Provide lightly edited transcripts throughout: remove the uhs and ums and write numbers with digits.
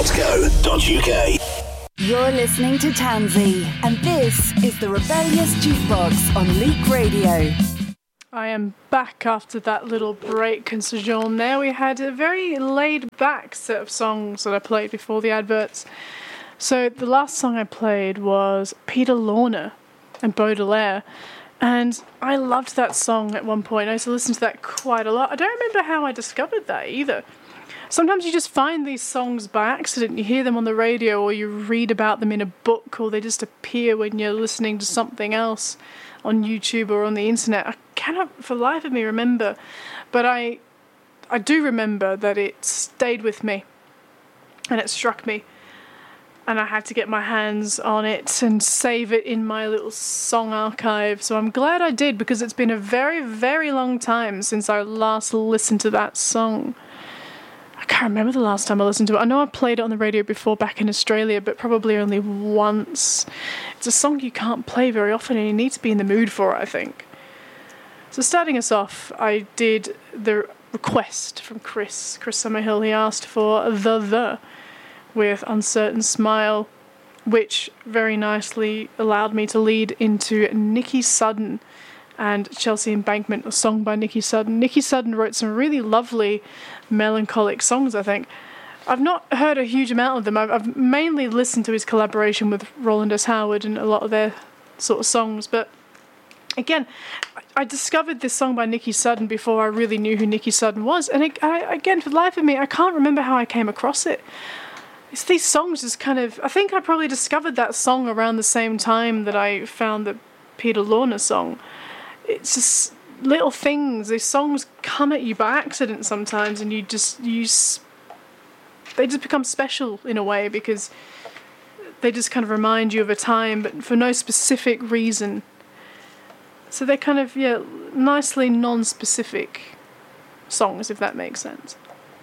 www.rebellious.co.uk. You're listening to Tansy, and this is the Rebellious Jukebox on Leak Radio. I am back after that little break, and Sojourn there. We had a very laid-back set of songs that I played before the adverts. So the last song I played was Peter Lorre and Baudelaire, and I loved that song at one point. I used to listen to that quite a lot. I don't remember how I discovered that either. Sometimes you just find these songs by accident. You hear them on the radio, or you read about them in a book, or they just appear when you're listening to something else on YouTube or on the internet. I cannot for the life of me remember, but I do remember that it stayed with me and it struck me, and I had to get my hands on it and save it in my little song archive. So I'm glad I did, because it's been a very, very long time since I last listened to that song. I can't remember the last time I listened to it. I know I played it on the radio before back in Australia, but probably only once. It's a song you can't play very often, and you need to be in the mood for it, I think. So starting us off, I did the request from Chris Summerhill. He asked for The with Uncertain Smile, which very nicely allowed me to lead into Nicky Sudden and Chelsea Embankment, a song by Nicky Sudden. Nicky Sudden wrote some really lovely melancholic songs, I think. I've not heard a huge amount of them. I've mainly listened to his collaboration with Roland S. Howard and a lot of their sort of songs, but again, I discovered this song by Nicky Sudden before I really knew who Nicky Sudden was, and again, for the life of me, I can't remember how I came across it. It's these songs just kind of... I think I probably discovered that song around the same time that I found the Peter Lorre song. It's just little things. These songs come at you by accident sometimes, and they just become special in a way, because they just kind of remind you of a time, but for no specific reason. So they're kind of, nicely non-specific songs, if that makes sense.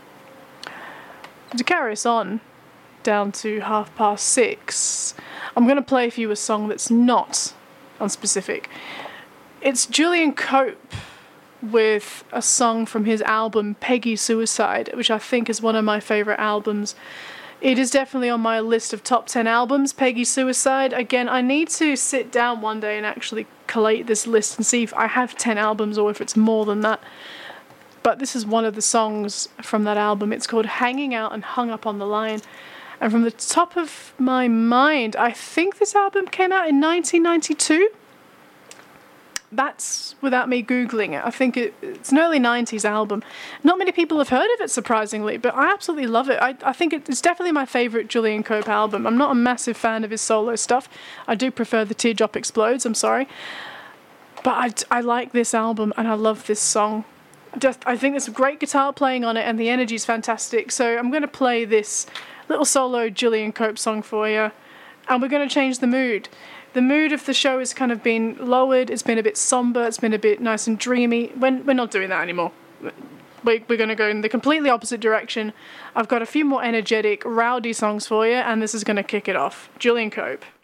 To carry us on down to 6:30, I'm going to play for you a song that's not unspecific. It's Julian Cope with a song from his album Peggy Suicide, which I think is one of my favourite albums. It is definitely on my list of top 10 albums, Peggy Suicide. Again, I need to sit down one day and actually collate this list and see if I have 10 albums or if it's more than that. But this is one of the songs from that album. It's called Hanging Out and Hung Up on the Line. And from the top of my mind, I think this album came out in 1992. That's without me Googling it. I think it's an early 90s album. Not many people have heard of it, surprisingly, but I absolutely love it. I think it's definitely my favourite Julian Cope album. I'm not a massive fan of his solo stuff. I do prefer The Teardrop Explodes, I'm sorry. But I like this album, and I love this song. I think there's great guitar playing on it, and the energy's fantastic. So I'm going to play this little solo Julian Cope song for you, and we're going to change the mood. The mood of the show has kind of been lowered. It's been a bit somber. It's been a bit nice and dreamy. We're not doing that anymore. We're going to go in the completely opposite direction. I've got a few more energetic, rowdy songs for you, and this is going to kick it off. Julian Cope.